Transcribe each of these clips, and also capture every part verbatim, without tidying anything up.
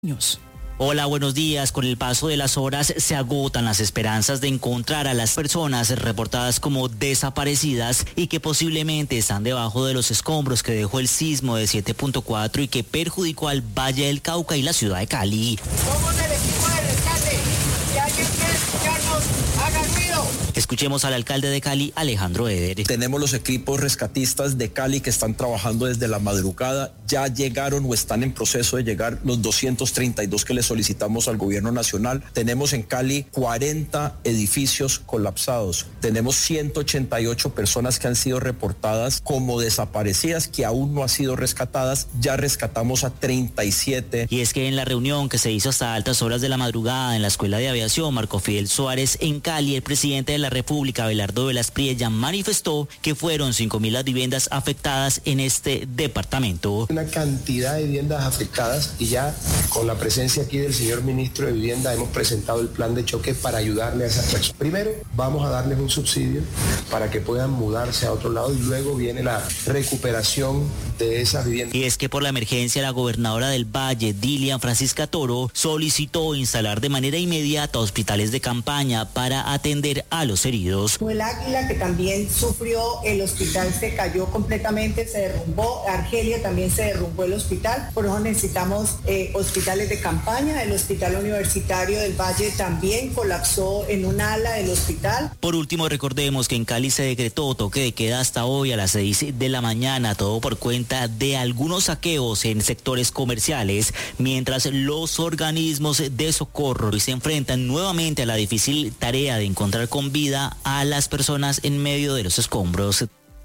Hola, buenos días. Con el paso de las horas se agotan las esperanzas de encontrar a las personas reportadas como desaparecidas y que posiblemente están debajo de los escombros que dejó el sismo de siete punto cuatro y que perjudicó al Valle del Cauca y la ciudad de Cali. Somos el equipo de rescate. Si alguien quiere escucharnos, haga ruido. Escuchemos al alcalde de Cali, Alejandro Eder. Tenemos los equipos rescatistas de Cali que están trabajando desde la madrugada. Ya llegaron o están en proceso de llegar los doscientos treinta y dos que le solicitamos al gobierno nacional. Tenemos en Cali cuarenta edificios colapsados. Tenemos ciento ochenta y ocho personas que han sido reportadas como desaparecidas, que aún no han sido rescatadas. Ya rescatamos a treinta y siete. Y es que en la reunión que se hizo hasta altas horas de la madrugada en la Escuela de Aviación Marco Fidel Suárez en Cali, el presidente de la República, Abelardo Velas Priella, manifestó que fueron cinco mil las viviendas afectadas en este departamento. Una cantidad de viviendas afectadas y ya con la presencia aquí del señor ministro de Vivienda hemos presentado el plan de choque para ayudarle a esas personas. Primero vamos a darles un subsidio para que puedan mudarse a otro lado y luego viene la recuperación de esas viviendas. Y es que por la emergencia la gobernadora del Valle, Dilian Francisca Toro, solicitó instalar de manera inmediata hospitales de campaña para atender a los heridos. El Águila, que también sufrió, el hospital se cayó completamente, se derrumbó. Argelia también se derrumbó el hospital. Por eso necesitamos eh, hospitales de campaña. El Hospital Universitario del Valle también colapsó en un ala del hospital. Por último, recordemos que en Cali se decretó toque de queda hasta hoy a las seis de la mañana, todo por cuenta de algunos saqueos en sectores comerciales, mientras los organismos de socorro se enfrentan nuevamente a la difícil tarea de encontrar con vida a las personas en medio de los escombros.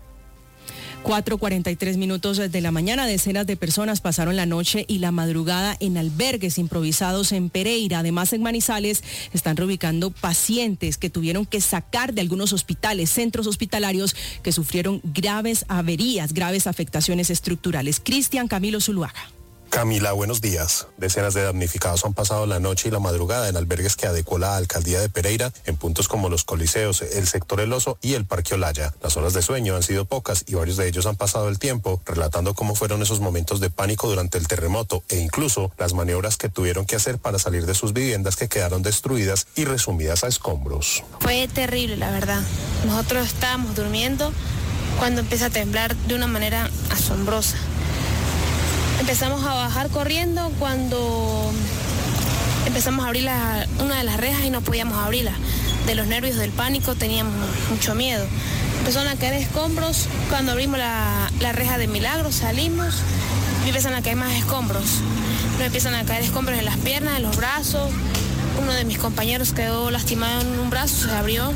cuatro cuarenta y tres minutos de la mañana, decenas de personas pasaron la noche y la madrugada en albergues improvisados en Pereira. Además, en Manizales están reubicando pacientes que tuvieron que sacar de algunos hospitales, centros hospitalarios que sufrieron graves averías, graves afectaciones estructurales. Cristian Camilo Zuluaga. Camila, buenos días. Decenas de damnificados han pasado la noche y la madrugada en albergues que adecuó la alcaldía de Pereira en puntos como los Coliseos, el sector El Oso y el Parque Olaya. Las horas de sueño han sido pocas y varios de ellos han pasado el tiempo relatando cómo fueron esos momentos de pánico durante el terremoto e incluso las maniobras que tuvieron que hacer para salir de sus viviendas que quedaron destruidas y resumidas a escombros. Fue terrible, la verdad. Nosotros estábamos durmiendo cuando empieza a temblar de una manera asombrosa. Empezamos a bajar corriendo cuando empezamos a abrir la, una de las rejas y no podíamos abrirla. De los nervios del pánico teníamos mucho miedo. Empezaron a caer escombros. Cuando abrimos la, la reja de milagro salimos y empiezan a caer más escombros. Nos empiezan a caer escombros en las piernas, en los brazos. Uno de mis compañeros quedó lastimado en un brazo, se abrió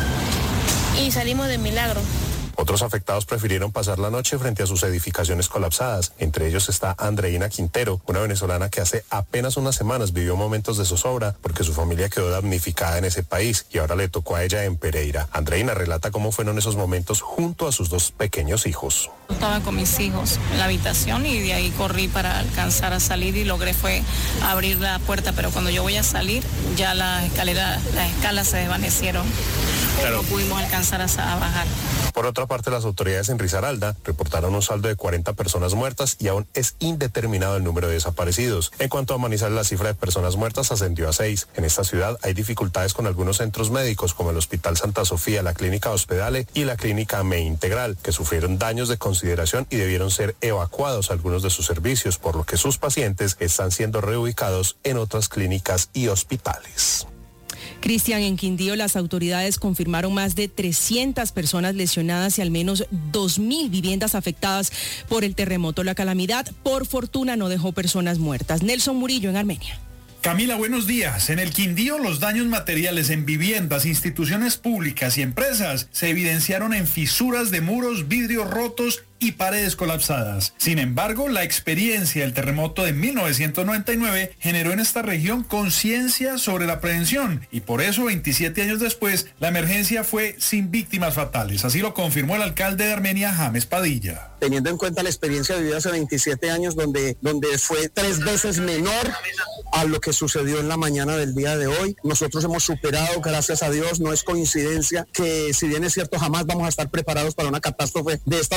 y salimos de milagro. Otros afectados prefirieron pasar la noche frente a sus edificaciones colapsadas. Entre ellos está Andreina Quintero, una venezolana que hace apenas unas semanas vivió momentos de zozobra porque su familia quedó damnificada en ese país y ahora le tocó a ella en Pereira. Andreina relata cómo fueron esos momentos junto a sus dos pequeños hijos. Estaba con mis hijos en la habitación y de ahí corrí para alcanzar a salir y logré fue abrir la puerta, pero cuando yo voy a salir ya la escalera, las escalas se desvanecieron. Claro. No pudimos alcanzar a, a bajar. Por otra parte, las autoridades en Risaralda reportaron un saldo de cuarenta personas muertas y aún es indeterminado el número de desaparecidos. En cuanto a Manizales, la cifra de personas muertas ascendió a seis. En esta ciudad hay dificultades con algunos centros médicos como el Hospital Santa Sofía, la Clínica Hospedale y la Clínica M E Integral, que sufrieron daños de consideración y debieron ser evacuados algunos de sus servicios, por lo que sus pacientes están siendo reubicados en otras clínicas y hospitales. Cristian, en Quindío las autoridades confirmaron más de trescientas personas lesionadas y al menos dos mil viviendas afectadas por el terremoto. La calamidad, por fortuna, no dejó personas muertas. Nelson Murillo, en Armenia. Camila, buenos días. En el Quindío, los daños materiales en viviendas, instituciones públicas y empresas se evidenciaron en fisuras de muros, vidrios rotos y paredes colapsadas. Sin embargo, la experiencia del terremoto de mil novecientos noventa y nueve generó en esta región conciencia sobre la prevención y por eso veintisiete años después la emergencia fue sin víctimas fatales. Así lo confirmó el alcalde de Armenia, James Padilla. Teniendo en cuenta la experiencia vivida hace veintisiete años donde, donde fue tres veces menor a lo que sucedió en la mañana del día de hoy, nosotros hemos superado, gracias a Dios, no es coincidencia que si bien es cierto jamás vamos a estar preparados para una catástrofe de estas magnitudes.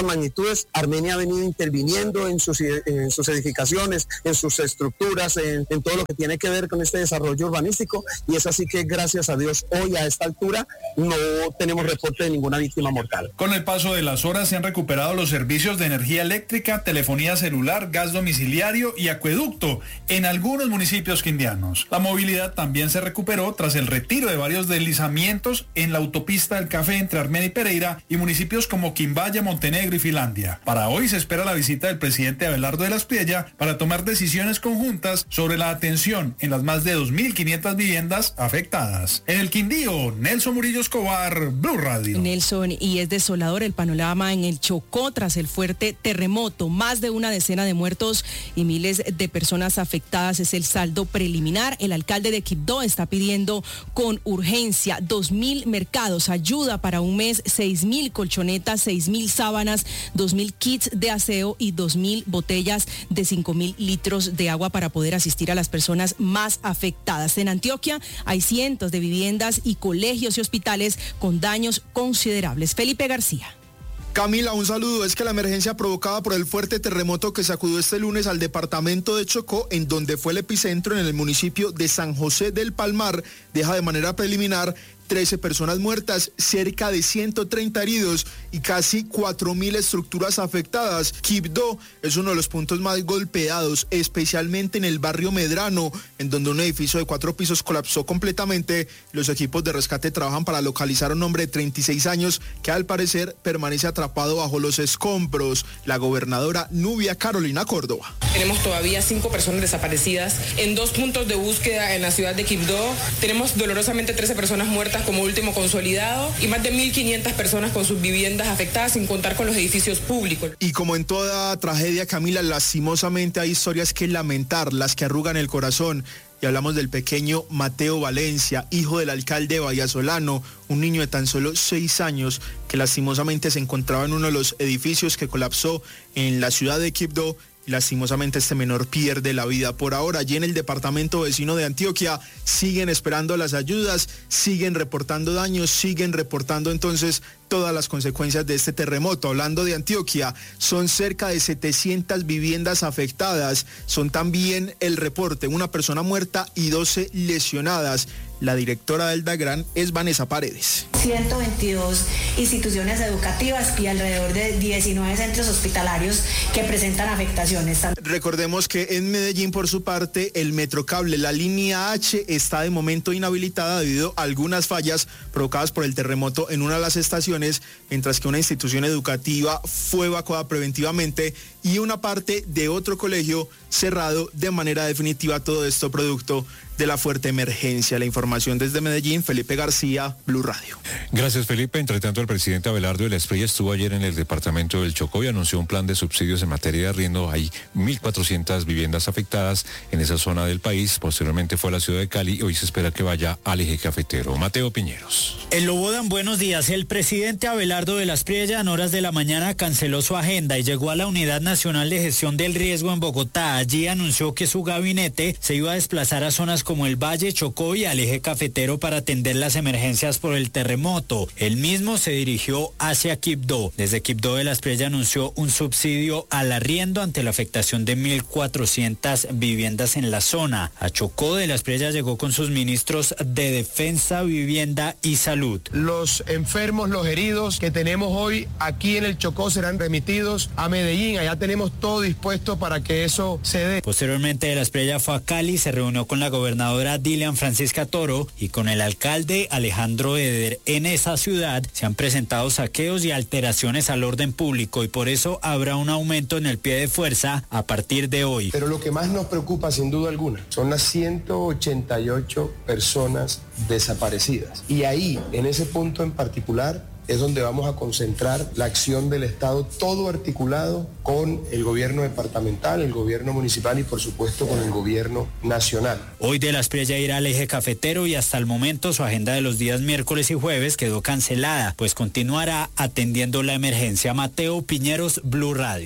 solicitudes. Armenia ha venido interviniendo en sus, en sus edificaciones, en sus estructuras, en, en todo lo que tiene que ver con este desarrollo urbanístico, y es así que gracias a Dios hoy a esta altura no tenemos reporte de ninguna víctima mortal. Con el paso de las horas se han recuperado los servicios de energía eléctrica, telefonía celular, gas domiciliario y acueducto en algunos municipios quindianos. La movilidad también se recuperó tras el retiro de varios deslizamientos en la autopista del Café entre Armenia y Pereira y municipios como Quimbaya, Montenegro y Finlandia. Para hoy se espera la visita del presidente Abelardo de la Espriella para tomar decisiones conjuntas sobre la atención en las más de dos mil quinientas viviendas afectadas. En el Quindío, Nelson Murillo Escobar, Blue Radio. Nelson, y es desolador el panorama en el Chocó tras el fuerte terremoto. Más de una decena de muertos y miles de personas afectadas es el saldo preliminar. El alcalde de Quibdó está pidiendo con urgencia dos mil mercados, ayuda para un mes, seis mil colchonetas, seis mil sábanas, dos mil kits de aseo y dos mil botellas de cinco mil litros de agua para poder asistir a las personas más afectadas. En Antioquia hay cientos de viviendas y colegios y hospitales con daños considerables. Felipe García. Camila, un saludo. Es que la emergencia provocada por el fuerte terremoto que sacudió este lunes al departamento de Chocó, en donde fue el epicentro en el municipio de San José del Palmar, deja de manera preliminar trece personas muertas, cerca de ciento treinta heridos y casi cuatro mil estructuras afectadas. Quibdó es uno de los puntos más golpeados, especialmente en el barrio Medrano, en donde un edificio de cuatro pisos colapsó completamente. Los equipos de rescate trabajan para localizar a un hombre de treinta y seis años que al parecer permanece atrapado bajo los escombros. La gobernadora Nubia Carolina Córdoba. Tenemos todavía cinco personas desaparecidas en dos puntos de búsqueda en la ciudad de Quibdó. Tenemos dolorosamente trece personas muertas como último consolidado y más de mil quinientas personas con sus viviendas afectadas, sin contar con los edificios públicos. Y como en toda tragedia, Camila, lastimosamente hay historias que lamentar, las que arrugan el corazón. Y hablamos del pequeño Mateo Valencia, hijo del alcalde Vallasolano, un niño de tan solo seis años que lastimosamente se encontraba en uno de los edificios que colapsó en la ciudad de Quibdó. Lastimosamente este menor pierde la vida. Por ahora, allí en el departamento vecino de Antioquia siguen esperando las ayudas, siguen reportando daños, siguen reportando entonces todas las consecuencias de este terremoto. Hablando de Antioquia, son cerca de setecientas viviendas afectadas. Son también el reporte, una persona muerta y doce lesionadas. La directora del DAGRAN es Vanessa Paredes. ciento veintidós instituciones educativas y alrededor de diecinueve centros hospitalarios que presentan afectaciones. Recordemos que en Medellín, por su parte, el Metrocable, la línea H, está de momento inhabilitada debido a algunas fallas provocadas por el terremoto en una de las estaciones, mientras que una institución educativa fue evacuada preventivamente y una parte de otro colegio cerrado de manera definitiva. Todo esto producto de la fuerte emergencia. La información desde Medellín, Felipe García, Blue Radio. Gracias, Felipe. Entre tanto, el presidente Abelardo de la Espriella estuvo ayer en el departamento del Chocó y anunció un plan de subsidios en materia de arriendo. Hay mil cuatrocientas viviendas afectadas en esa zona del país. Posteriormente fue a la ciudad de Cali y hoy se espera que vaya al eje cafetero. Mateo Piñeros. En Lobodan, buenos días. El presidente Abelardo de la Espriella en horas de la mañana canceló su agenda y llegó a la Unidad Nacional de Gestión del Riesgo en Bogotá. Allí anunció que su gabinete se iba a desplazar a zonas como el Valle, Chocó y al eje cafetero para atender las emergencias por el terremoto. Él mismo se dirigió hacia Quibdó. Desde Quibdó de la Espriella anunció un subsidio al arriendo ante la afectación de mil cuatrocientas viviendas en la zona. A Chocó de la Espriella llegó con sus ministros de Defensa, Vivienda y Salud. Los enfermos, los heridos que tenemos hoy aquí en el Chocó serán remitidos a Medellín. Allá tenemos todo dispuesto para que eso se dé. Posteriormente de la Espriella fue a Cali, se reunió con la gobernadora Dilian Francisca Toro y con el alcalde Alejandro Eder. En esa ciudad se han presentado saqueos y alteraciones al orden público y por eso habrá un aumento en el pie de fuerza a partir de hoy. Pero lo que más nos preocupa, sin duda alguna, son las ciento ochenta y ocho personas desaparecidas. Y ahí, en ese punto en particular, es donde vamos a concentrar la acción del Estado, todo articulado con el gobierno departamental, el gobierno municipal y por supuesto con el gobierno nacional. Hoy de la Espriella irá al eje cafetero y hasta el momento su agenda de los días miércoles y jueves quedó cancelada, pues continuará atendiendo la emergencia. Mateo Piñeros, Blue Radio.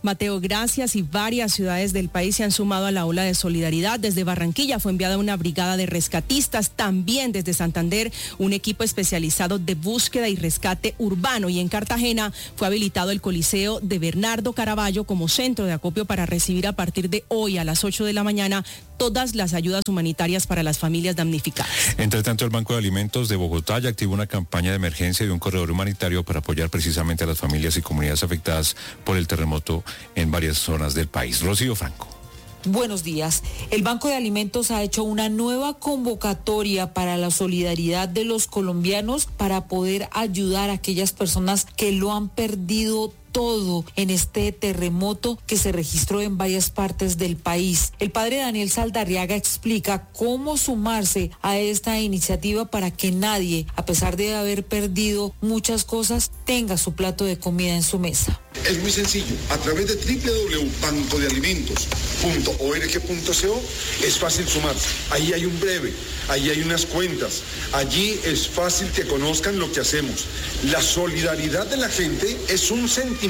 Mateo, gracias. Y varias ciudades del país se han sumado a la ola de solidaridad. Desde Barranquilla fue enviada una brigada de rescatistas. También desde Santander un equipo especializado de búsqueda y rescate urbano. Y en Cartagena fue habilitado el Coliseo de Bernardo Caraballo como centro de acopio para recibir a partir de hoy a las ocho de la mañana todas las ayudas humanitarias para las familias damnificadas. Entre tanto, el Banco de Alimentos de Bogotá ya activó una campaña de emergencia y un corredor humanitario para apoyar precisamente a las familias y comunidades afectadas por el terremoto en varias zonas del país. Rocío Franco. Buenos días. El Banco de Alimentos ha hecho una nueva convocatoria para la solidaridad de los colombianos para poder ayudar a aquellas personas que lo han perdido todo en este terremoto que se registró en varias partes del país. El padre Daniel Saldarriaga explica cómo sumarse a esta iniciativa para que nadie, a pesar de haber perdido muchas cosas, tenga su plato de comida en su mesa. Es muy sencillo. A través de doble u doble u doble u punto banco de alimentos punto org punto co es fácil sumarse. Ahí hay un breve, ahí hay unas cuentas. Allí es fácil que conozcan lo que hacemos. La solidaridad de la gente es un sentimiento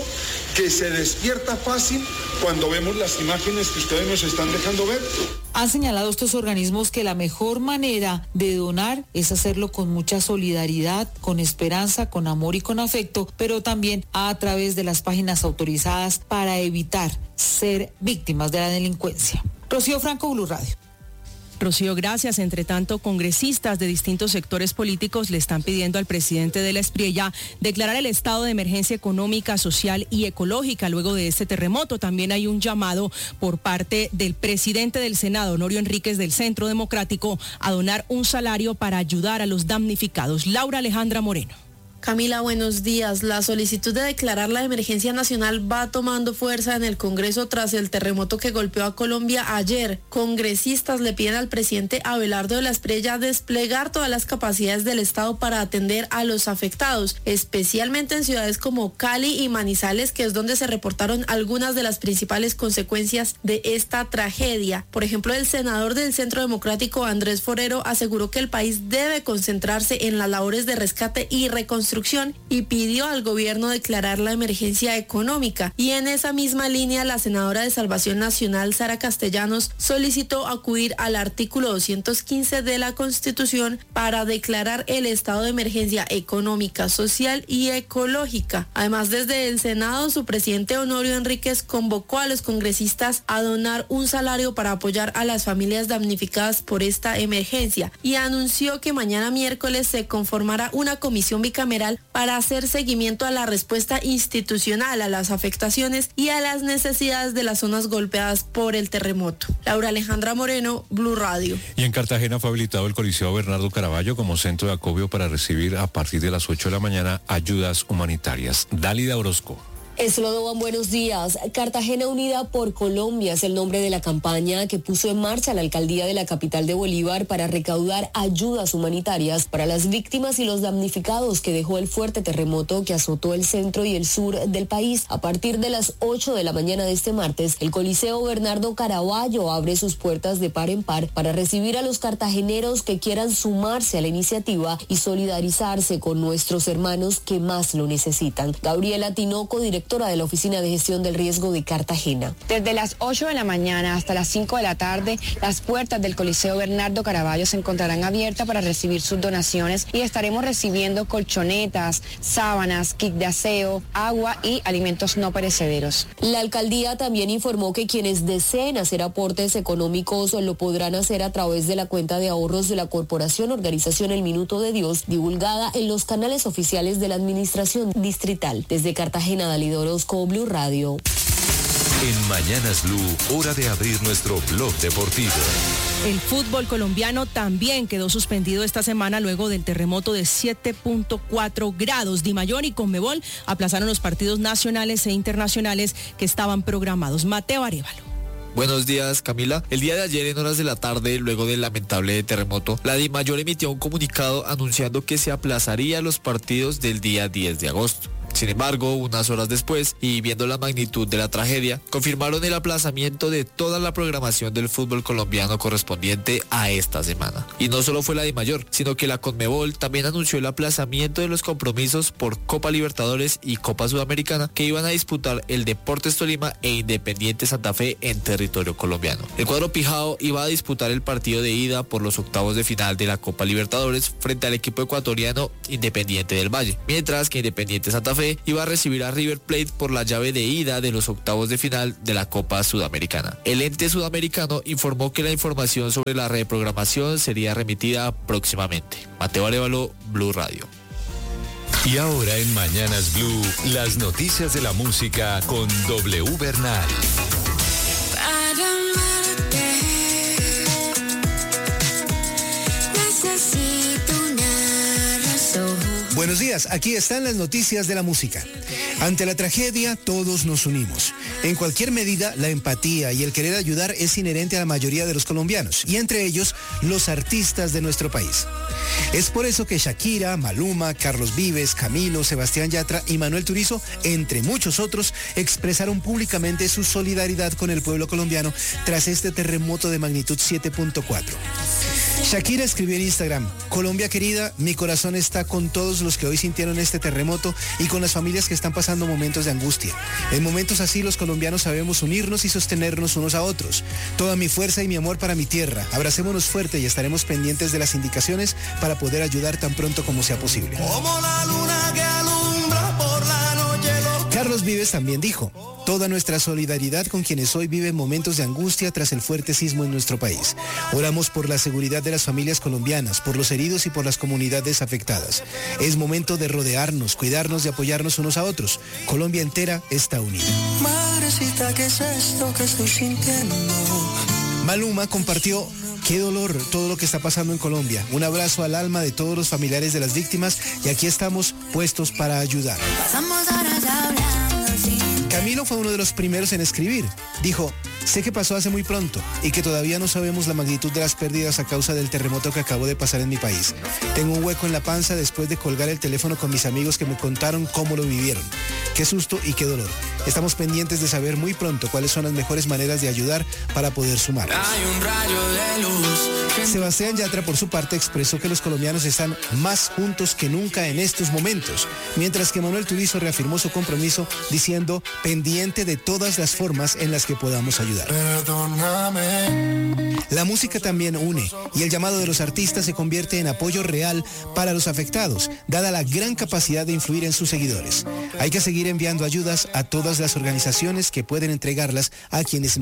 que se despierta fácil cuando vemos las imágenes que ustedes nos están dejando ver. Han señalado estos organismos que la mejor manera de donar es hacerlo con mucha solidaridad, con esperanza, con amor y con afecto, pero también a través de las páginas autorizadas para evitar ser víctimas de la delincuencia. Rocío Franco, Blue Radio. Rocío, gracias. Entre tanto, congresistas de distintos sectores políticos le están pidiendo al presidente de la Espriella declarar el estado de emergencia económica, social y ecológica luego de este terremoto. También hay un llamado por parte del presidente del Senado, Honorio Enríquez, del Centro Democrático, a donar un salario para ayudar a los damnificados. Laura Alejandra Moreno. Camila, buenos días. La solicitud de declarar la emergencia nacional va tomando fuerza en el Congreso tras el terremoto que golpeó a Colombia ayer. Congresistas le piden al presidente Abelardo de la Espriella desplegar todas las capacidades del Estado para atender a los afectados, especialmente en ciudades como Cali y Manizales, que es donde se reportaron algunas de las principales consecuencias de esta tragedia. Por ejemplo, el senador del Centro Democrático, Andrés Forero, aseguró que el país debe concentrarse en las labores de rescate y reconstrucción y pidió al gobierno declarar la emergencia económica. Y en esa misma línea, la senadora de Salvación Nacional, Sara Castellanos, solicitó acudir al artículo doscientos quince de la Constitución para declarar el estado de emergencia económica, social y ecológica. Además, desde el Senado, su presidente Honorio Enríquez convocó a los congresistas a donar un salario para apoyar a las familias damnificadas por esta emergencia y anunció que mañana miércoles se conformará una comisión bicameral para hacer seguimiento a la respuesta institucional a las afectaciones y a las necesidades de las zonas golpeadas por el terremoto. Laura Alejandra Moreno, Blue Radio. Y en Cartagena fue habilitado el Coliseo Bernardo Caraballo como centro de acopio para recibir a partir de las ocho de la mañana ayudas humanitarias. Dálida Orozco. Eslodoban, buenos días. Cartagena Unida por Colombia es el nombre de la campaña que puso en marcha la alcaldía de la capital de Bolívar para recaudar ayudas humanitarias para las víctimas y los damnificados que dejó el fuerte terremoto que azotó el centro y el sur del país. A partir de las ocho de la mañana de este martes, el Coliseo Bernardo Caraballo abre sus puertas de par en par para recibir a los cartageneros que quieran sumarse a la iniciativa y solidarizarse con nuestros hermanos que más lo necesitan. Gabriela Tinoco, directora de la Oficina de Gestión del Riesgo de Cartagena. Desde las ocho de la mañana hasta las cinco de la tarde, las puertas del Coliseo Bernardo Caraballo se encontrarán abiertas para recibir sus donaciones y estaremos recibiendo colchonetas, sábanas, kit de aseo, agua y alimentos no perecederos. La alcaldía también informó que quienes deseen hacer aportes económicos lo podrán hacer a través de la cuenta de ahorros de la Corporación Organización El Minuto de Dios, divulgada en los canales oficiales de la Administración Distrital. Desde Cartagena, Dalida Orozco, Blue Radio. En Mañanas Blue, hora de abrir nuestro blog deportivo. El fútbol colombiano también quedó suspendido esta semana luego del terremoto de siete punto cuatro grados. Dimayor y Conmebol aplazaron los partidos nacionales e internacionales que estaban programados. Mateo Arévalo. Buenos días, Camila. El día de ayer, en horas de la tarde, luego del lamentable terremoto, la Dimayor emitió un comunicado anunciando que se aplazaría los partidos del día diez de agosto. Sin embargo, unas horas después, y viendo la magnitud de la tragedia, confirmaron el aplazamiento de toda la programación del fútbol colombiano correspondiente a esta semana. Y no solo fue la DIMAYOR, sino que la Conmebol también anunció el aplazamiento de los compromisos por Copa Libertadores y Copa Sudamericana que iban a disputar el Deportes Tolima e Independiente Santa Fe en territorio colombiano. El cuadro pijao iba a disputar el partido de ida por los octavos de final de la Copa Libertadores frente al equipo ecuatoriano Independiente del Valle, mientras que Independiente Santa Fe iba a recibir a River Plate por la llave de ida de los octavos de final de la Copa Sudamericana. El ente sudamericano informó que la información sobre la reprogramación sería remitida próximamente. Mateo Arevalo, Blue Radio. Y ahora en Mañanas Blue, las noticias de la música con W Bernal. Buenos días, aquí están las noticias de la música. Ante la tragedia, todos nos unimos. En cualquier medida, la empatía y el querer ayudar es inherente a la mayoría de los colombianos, y entre ellos, los artistas de nuestro país. Es por eso que Shakira, Maluma, Carlos Vives, Camilo, Sebastián Yatra y Manuel Turizo, entre muchos otros, expresaron públicamente su solidaridad con el pueblo colombiano tras este terremoto de magnitud siete punto cuatro. Shakira escribió en Instagram: Colombia querida, mi corazón está con todos los que hoy sintieron este terremoto y con las familias que están pasando momentos de angustia. En momentos así los colombianos sabemos unirnos y sostenernos unos a otros. Toda mi fuerza y mi amor para mi tierra. Abracémonos fuerte y estaremos pendientes de las indicaciones para poder ayudar tan pronto como sea posible. Como la luna que alumbra por la noche. Carlos Vives también dijo: toda nuestra solidaridad con quienes hoy viven momentos de angustia tras el fuerte sismo en nuestro país. Oramos por la seguridad de las familias colombianas, por los heridos y por las comunidades afectadas. Es momento de rodearnos, cuidarnos y apoyarnos unos a otros. Colombia entera está unida. Madrecita, ¿qué es esto que estoy sintiendo? Maluma compartió: qué dolor todo lo que está pasando en Colombia. Un abrazo al alma de todos los familiares de las víctimas y aquí estamos puestos para ayudar. Camilo fue uno de los primeros en escribir. Dijo: sé que pasó hace muy pronto y que todavía no sabemos la magnitud de las pérdidas a causa del terremoto que acabó de pasar en mi país. Tengo un hueco en la panza después de colgar el teléfono con mis amigos que me contaron cómo lo vivieron. Qué susto y qué dolor. Estamos pendientes de saber muy pronto cuáles son las mejores maneras de ayudar para poder sumar. Hay un rayo de luz. Sebastián Yatra, por su parte, expresó que los colombianos están más juntos que nunca en estos momentos, mientras que Manuel Turizo reafirmó su compromiso diciendo: pendiente de todas las formas en las que podamos ayudar. Perdóname. La música también une y el llamado de los artistas se convierte en apoyo real para los afectados, dada la gran capacidad de influir en sus seguidores. Hay que seguir enviando ayudas a todas las organizaciones que pueden entregarlas a quienes